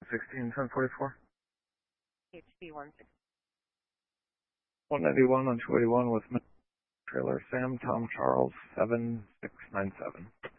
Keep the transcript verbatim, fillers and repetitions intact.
sixteen ten forty-four. H B one six. one ninety-one on two eighty-one with trailer Sam Tom Charles seven six nine seven.